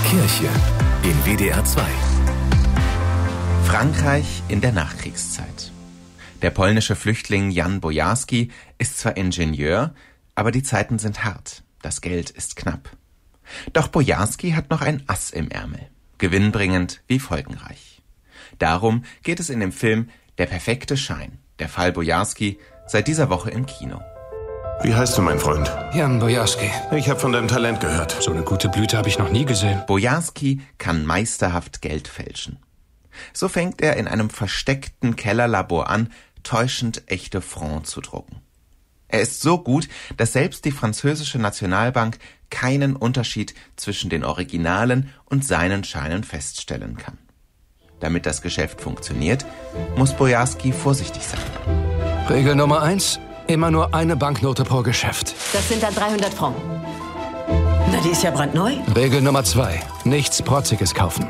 Kirche in WDR 2. Frankreich in der Nachkriegszeit. Der polnische Flüchtling Jan Bojarski ist zwar Ingenieur, aber die Zeiten sind hart, das Geld ist knapp. Doch Bojarski hat noch ein Ass im Ärmel, gewinnbringend wie folgenreich. Darum geht es in dem Film Der perfekte Schein, der Fall Bojarski, seit dieser Woche im Kino. Wie heißt du, mein Freund? Jan Bojarski. Ich habe von deinem Talent gehört. So eine gute Blüte habe ich noch nie gesehen. Bojarski kann meisterhaft Geld fälschen. So fängt er in einem versteckten Kellerlabor an, täuschend echte Francs zu drucken. Er ist so gut, dass selbst die französische Nationalbank keinen Unterschied zwischen den Originalen und seinen Scheinen feststellen kann. Damit das Geschäft funktioniert, muss Bojarski vorsichtig sein. Regel Nummer 1: immer nur eine Banknote pro Geschäft. Das sind dann 300 Francs. Na, die ist ja brandneu. Regel Nummer 2: nichts Protziges kaufen.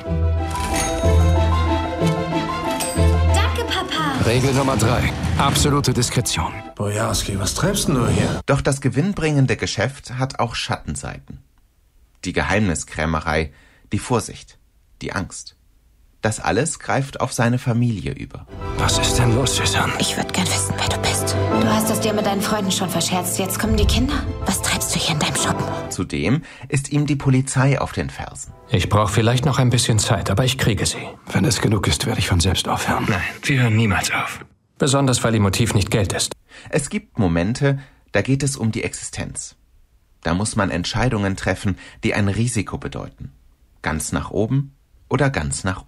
Danke, Papa. Regel Nummer 3: absolute Diskretion. Bojarski, was treibst denn du hier? Doch das gewinnbringende Geschäft hat auch Schattenseiten. Die Geheimniskrämerei, die Vorsicht, die Angst. Das alles greift auf seine Familie über. Was ist denn los, Susanne? Ich würde gern wissen, wer du bist. Du hast es dir mit deinen Freunden schon verscherzt. Jetzt kommen die Kinder. Was treibst du hier in deinem Schuppen? Zudem ist ihm die Polizei auf den Fersen. Ich brauche vielleicht noch ein bisschen Zeit, aber ich kriege sie. Wenn es genug ist, werde ich von selbst aufhören. Nein, wir hören niemals auf. Besonders, weil ihr Motiv nicht Geld ist. Es gibt Momente, da geht es um die Existenz. Da muss man Entscheidungen treffen, die ein Risiko bedeuten. Ganz nach oben oder ganz nach